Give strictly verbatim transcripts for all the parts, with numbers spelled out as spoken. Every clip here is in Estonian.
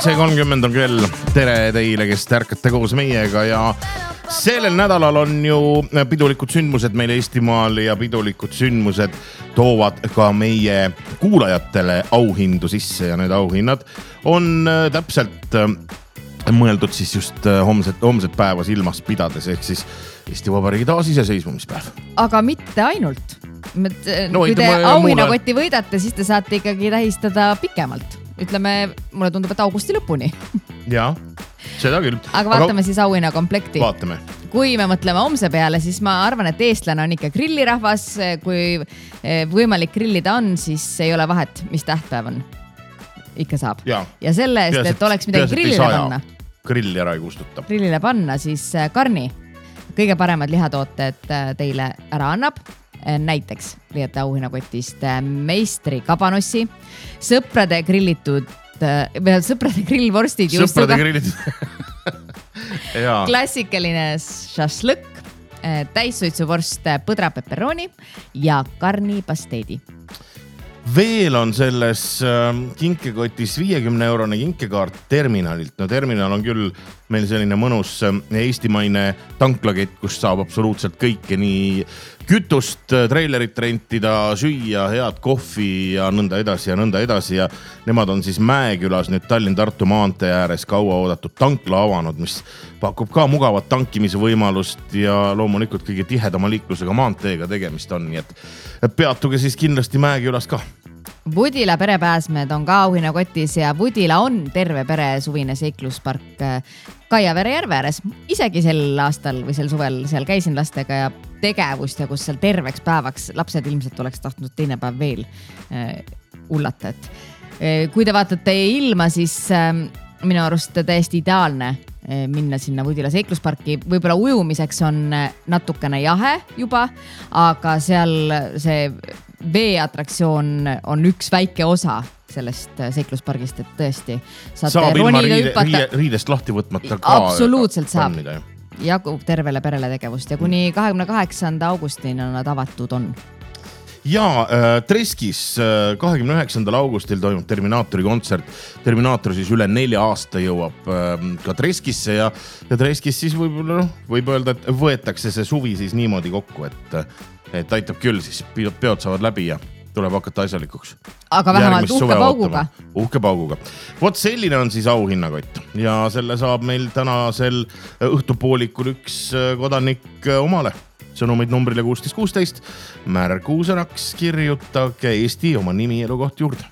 see kolmkümmend on kell. Tere teile, kes tärkate koos meiega ja sellel nädalal on ju pidulikud sündmused meil Eestimaal ja pidulikud sündmused toovad ka meie kuulajatele auhindu sisse ja need auhinnad on täpselt mõeldud siis just homset, homset päeva silmas pidades ehk siis Eesti Vabariigi taasiseseisvumispäev. Aga mitte ainult. No, kui te auhinnakoti võidate, siis te saate ikkagi tähistada pikemalt. Ütleme, mulle tundub, et augusti lõpuni. Jaa, seda küll. Aga vaatame Aga... siis auhinnakomplekti. Vaatame. Kui me mõtleme homse peale, siis ma arvan, et eestlane on ikka grillirahvas. Kui võimalik grillida on, siis ei ole vahet, mis tähtpäev on. Ikka saab. Ja, ja selle eest, et oleks midagi grillile panna. Grilli ära ei kustuta. Grillile panna, siis Karni kõige paremad lihatooted teile ära annab. Näiteks leiate auhinnakotist meistri kabanossi, sõprade grillitud, sõprade grillvorstid sõprade grillitud. Klassikaline šašlõk, täissuitsuvorst põdra pepperoni ja karni pasteedi. Veel on selles kinkekotis viiekümne eurone kinkekaart terminalilt. No terminal on küll meil selline mõnus eestimaine tanklakett, kus saab absoluutselt kõike nii kütust, trailerit rentida, süüa, head kohvi ja nõnda edasi ja nõnda edasi. Ja nemad on siis Mäekülas nüüd Tallinn-Tartu maantee ääres kaua oodatud tankla avanud, mis pakub ka mugavat tankimise võimalust ja loomulikult kõige tihedama liiklusega maanteega tegemist on. Nii et peatuge siis kindlasti Mäekülas ka. Vudila perepääsmed on ka auhinnakotis ja Vudila on terve pere suvine seikluspark Kaiavere järve ääres. Isegi sel aastal või sel suvel seal käisin lastega ja tegevust ja kus seal terveks päevaks lapsed ilmselt oleks tahtnud teine päev veel ullata. Kui te vaatate ilma, siis minu arust täiesti ideaalne minna sinna Vudila seiklusparki. Võib-olla ujumiseks on natukene jahe juba, aga seal see veeatraktsioon on üks väike osa sellest seikluspargist, et tõesti saab ilma riide, riide, riidest lahti võtmata ka. Absoluutselt saab. Jagub tervele perele tegevust ja kuni kahekümne kaheksanda augustini nad avatud on. Ja äh, Treskis äh, kahekümne üheksandal augustil toimub Terminaatori kontsert. Terminaator siis üle nelja aasta jõuab äh, ka Treskisse ja, ja Treskis siis võib, no, võib öelda, et võetakse see suvi siis niimoodi kokku, et, et aitab küll siis, peod saavad läbi ja tuleb hakata asjalikuks. Aga vähemalt uhke pauguga. Uhke pauguga. Vot selline on siis auhinnakott ja selle saab meil tänasel õhtupoolikul üks kodanik omale. Sõnumid numbrile kuusteist kuusteist. Märkusõnaks kirjutage Eesti oma nimi elukoht juurde.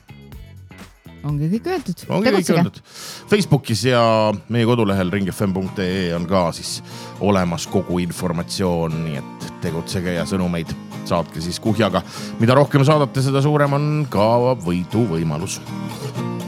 Ongi kõik öeldud. Ongi kõik öeldud. Facebookis ja meie kodulehel ring f m punkt e on ka siis olemas kogu informatsioon, nii et tegutsege ja sõnumeid saatke siis kuhjaga. Mida rohkem saadate, seda suurem on ka võidu võimalus.